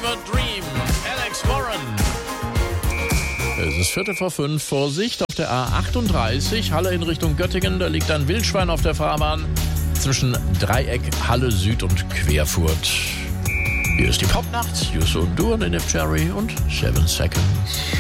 a Dream, Alex Warren. Es ist 4:45, Vorsicht auf der A38, Halle in Richtung Göttingen. Da liegt ein Wildschwein auf der Fahrbahn zwischen Dreieck, Halle Süd und Querfurt. Hier ist die Popnacht, Youssou N'Dour, Nenef Cherry und 7 Seconds.